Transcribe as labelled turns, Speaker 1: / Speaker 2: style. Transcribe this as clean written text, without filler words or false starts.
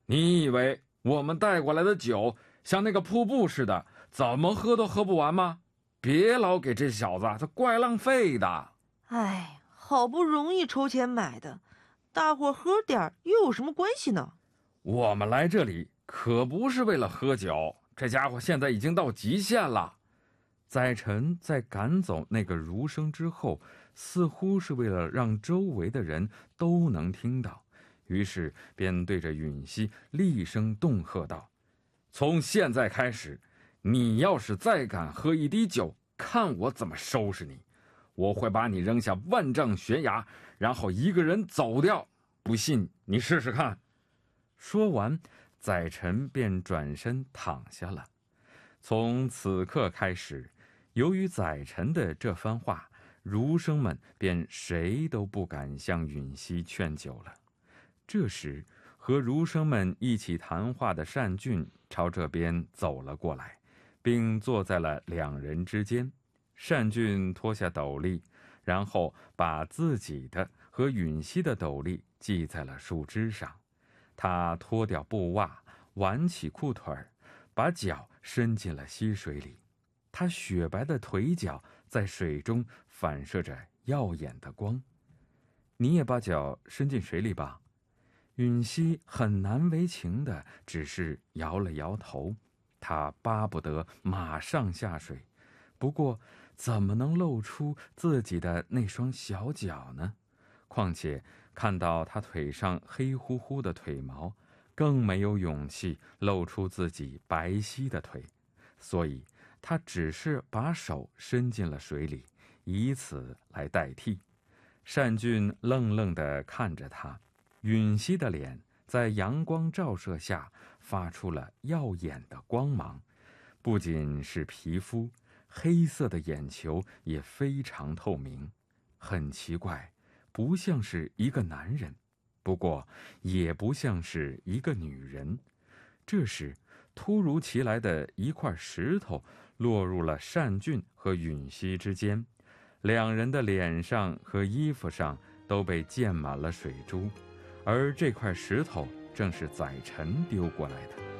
Speaker 1: 你以为我们带过来的酒像那个瀑布似的，怎么喝都喝不完吗？别老给这小子，这怪浪费的。
Speaker 2: 哎，好不容易筹钱买的，大伙喝点儿又有什么关系呢？
Speaker 1: 我们来这里可不是为了喝酒，这家伙现在已经到极限了。载臣在赶走那个儒生之后，似乎是为了让周围的人都能听到，于是便对着允熙厉声恫喝道：从现在开始，你要是再敢喝一滴酒，看我怎么收拾你！我会把你扔下万丈悬崖，然后一个人走掉，不信你试试看。说完，载臣便转身躺下了。从此刻开始，由于载臣的这番话，儒生们便谁都不敢向允熙劝酒了。这时，和儒生们一起谈话的单俊朝这边走了过来，并坐在了两人之间。单俊脱下斗笠，然后把自己的和允熙的斗笠系在了树枝上。他脱掉布袜，挽起裤腿，把脚伸进了溪水里。他雪白的腿脚在水中反射着耀眼的光。你也把脚伸进水里吧。允熙很难为情的只是摇了摇头，他巴不得马上下水，不过怎么能露出自己的那双小脚呢？况且看到他腿上黑乎乎的腿毛，更没有勇气露出自己白皙的腿，所以他只是把手伸进了水里，以此来代替。单俊愣愣地看着他，允熙的脸在阳光照射下发出了耀眼的光芒，不仅是皮肤，黑色的眼球也非常透明，很奇怪，不像是一个男人，不过也不像是一个女人。这时，突如其来的一块石头落入了单俊和允熙之间，两人的脸上和衣服上都被溅满了水珠，而这块石头正是载臣丢过来的。